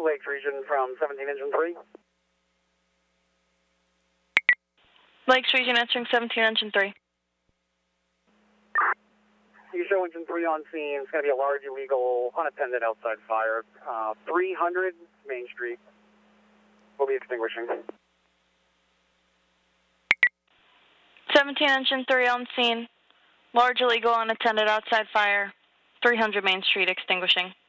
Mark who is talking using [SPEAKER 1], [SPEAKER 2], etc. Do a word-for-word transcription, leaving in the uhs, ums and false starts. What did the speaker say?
[SPEAKER 1] Lakes region from seventeen engine three.
[SPEAKER 2] Lakes region answering seventeen engine three.
[SPEAKER 1] You show engine three on scene. It's going to be a large illegal unattended outside fire. Uh, three hundred Main Street. We'll be extinguishing.
[SPEAKER 2] seventeen engine three on scene. Large illegal unattended outside fire. three hundred Main Street extinguishing.